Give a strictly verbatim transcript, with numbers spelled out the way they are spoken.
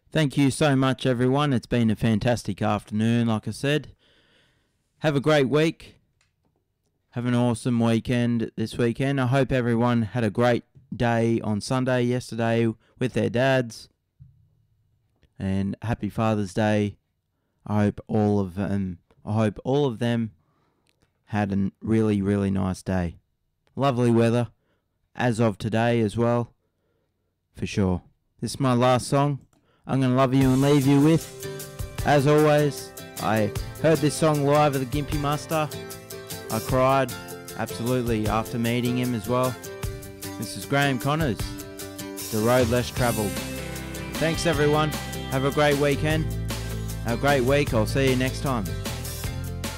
Thank you so much, everyone. It's been a fantastic afternoon, like I said. Have a great week. Have an awesome weekend this weekend. I hope everyone had a great day on Sunday yesterday with their dads. And happy Father's Day. I hope all of them, I hope all of them had a really, really nice day. Lovely weather, as of today as well, for sure. This is my last song. I'm going to love you and leave you with. As always, I heard this song live at the Gympie Muster. I cried, absolutely, after meeting him as well. This is Graham Connors, The Road Less Travelled. Thanks everyone. Have a great weekend. Have a great week. I'll see you next time.